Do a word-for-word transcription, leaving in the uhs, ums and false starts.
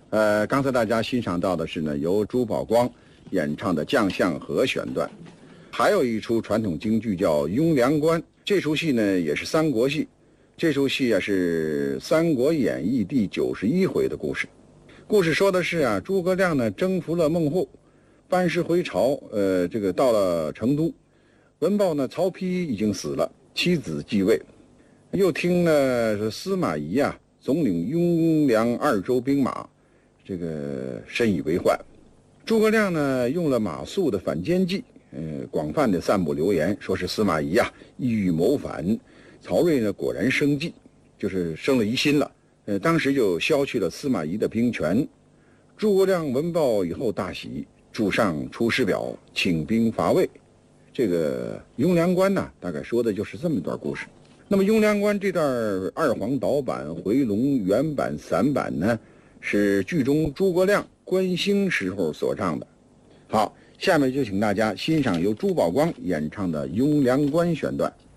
呃，刚才大家欣赏到的是呢，由朱宝光演唱的《将相和》选段。还有一出传统京剧叫《雍凉关》，这出戏呢也是三国戏。这出戏啊是《三国演义》第九十一回的故事。故事说的是啊，诸葛亮呢征服了孟获，班师回朝，呃，这个到了成都，闻报呢曹丕已经死了，妻子继位，又听呢是司马懿啊总领雍凉二州兵马，这个深以为患。诸葛亮呢用了马谡的反间计，呃，广泛的散布流言，说是司马懿啊意欲谋反。曹睿呢果然生计，就是生了疑心了，呃，当时就削去了司马懿的兵权。诸葛亮闻报以后大喜，主上出师表，请兵伐魏。这个雍凉关呢，大概说的就是这么一段故事。那么雍凉关这段二黄导版、回龙原版、散版呢，是剧中诸葛亮观星时候所唱的。好，下面就请大家欣赏由朱宝光演唱的《雍凉关》选段。